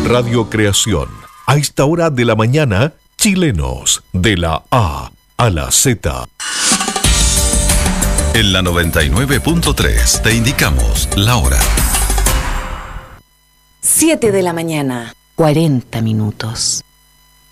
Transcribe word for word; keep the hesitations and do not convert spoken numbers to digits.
Radio Creación. A esta hora de la mañana, chilenos de la A a la Z. En la noventa y nueve punto tres te indicamos la hora. siete de la mañana, cuarenta minutos.